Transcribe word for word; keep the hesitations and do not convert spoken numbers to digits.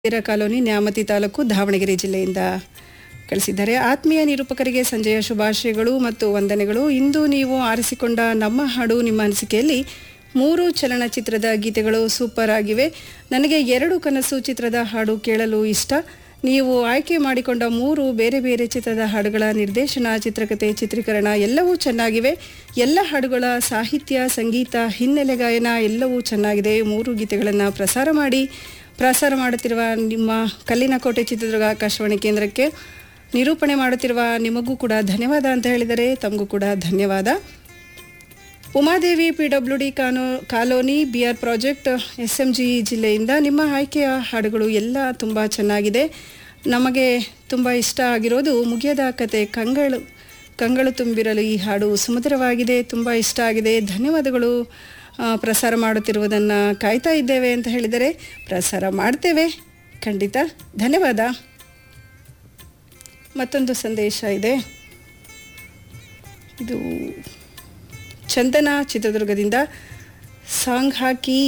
ರ ಕಾಲೋನಿ ನ್ಯಾಮತಿ ತಾಲೂಕು ದಾವಣಗೆರೆ ಜಿಲ್ಲೆಯಿಂದ ಕಳಿಸಿದ್ದಾರೆ. ಆತ್ಮೀಯ ನಿರೂಪಕರಿಗೆ ಸಂಜೆಯ ಶುಭಾಶಯಗಳು ಮತ್ತು ವಂದನೆಗಳು. ಇಂದು ನೀವು ಆರಿಸಿಕೊಂಡ ನಮ್ಮ ಹಾಡು ನಿಮ್ಮ ಅನಿಸಿಕೆಯಲ್ಲಿ ಮೂರು ಚಲನಚಿತ್ರದ ಗೀತೆಗಳು ಸೂಪರ್ ಆಗಿವೆ. ನನಗೆ ಎರಡು ಕನಸು ಚಿತ್ರದ ಹಾಡು ಕೇಳಲು ಇಷ್ಟ. ನೀವು ಆಯ್ಕೆ ಮಾಡಿಕೊಂಡ ಮೂರು ಬೇರೆ ಬೇರೆ ಚಿತ್ರದ ಹಾಡುಗಳ ನಿರ್ದೇಶನ, ಚಿತ್ರಕಥೆ, ಚಿತ್ರೀಕರಣ ಎಲ್ಲವೂ ಚೆನ್ನಾಗಿವೆ. ಎಲ್ಲ ಹಾಡುಗಳ ಸಾಹಿತ್ಯ, ಸಂಗೀತ, ಹಿನ್ನೆಲೆ ಗಾಯನ ಎಲ್ಲವೂ ಚೆನ್ನಾಗಿದೆ. ಮೂರು ಗೀತೆಗಳನ್ನು ಪ್ರಸಾರ ಮಾಡಿ ಪ್ರಸಾರ ಮಾಡುತ್ತಿರುವ ನಿಮ್ಮ ಕಲ್ಲಿನಕೋಟೆ ಚಿತ್ರದುರ್ಗ ಆಕಾಶವಾಣಿ ಕೇಂದ್ರಕ್ಕೆ ನಿರೂಪಣೆ ಮಾಡುತ್ತಿರುವ ನಿಮಗೂ ಕೂಡ ಧನ್ಯವಾದ ಅಂತ ಹೇಳಿದರೆ ತಮಗೂ ಕೂಡ ಧನ್ಯವಾದ. Umadevi P W D ಕಾನೋ colony B R project S M G ಜಿಲ್ಲೆಯಿಂದ ನಿಮ್ಮ ಆಯ್ಕೆಯ ಹಾಡುಗಳು ಎಲ್ಲ ತುಂಬ ಚೆನ್ನಾಗಿದೆ. ನಮಗೆ ತುಂಬ ಇಷ್ಟ ಆಗಿರೋದು ಮುಗಿಯದ ಕತೆ ಕಂಗಳು ಕಂಗಳು ತುಂಬಿರಲು ಈ ಹಾಡು ಸುಮಧುರವಾಗಿದೆ, ತುಂಬ ಇಷ್ಟ ಆಗಿದೆ. ಧನ್ಯವಾದಗಳು. ಪ್ರಸಾರ ಮಾಡುತ್ತಿರುವುದನ್ನು ಕಾಯ್ತಾ ಇದ್ದೇವೆ ಅಂತ ಹೇಳಿದರೆ ಪ್ರಸಾರ ಮಾಡ್ತೇವೆ ಖಂಡಿತ. ಧನ್ಯವಾದ. ಮತ್ತೊಂದು ಸಂದೇಶ ಇದೆ. ಇದು ಚಂದನ ಚಿತ್ರದುರ್ಗದಿಂದ ಸಾಂಗ್ ಹಾಕಿ